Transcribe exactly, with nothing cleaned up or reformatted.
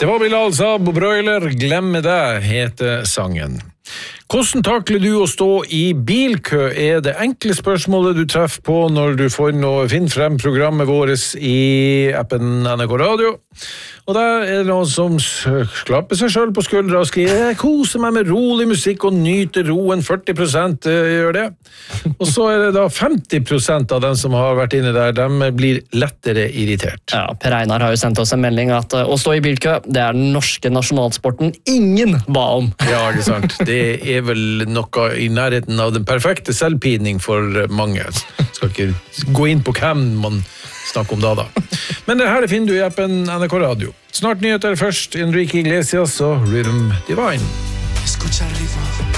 Det var Bilal Saab og Broiler, glemme deg, heter sangen. Hvordan takler du å stå i bilkø er det enkle spørsmålet du treffer på når du får noe, finner frem programmet vårt i appen N R K Radio. Og der er det noen som klapper seg selv på skuldra og skriver jeg koser meg med rolig musikk og nyter roen, førti prosent gjør det. Og så er det da femti prosent av dem som har vært inne der, de blir lettere irritert. Ja, Per Einar har jo sendt oss en melding at å stå i bilkø, det er den norske nasjonalsporten ingen ba om. Ja, ikke sant. Det er vel noe i nærheten av den perfekte selvpidning for mange. Skal ikke gå inn på hvem man snakker om da da. Men det her finner du i appen N R K Radio. Snart nyheter først, Enrique Iglesias og Rhythm Divine. Escucha el ritmo.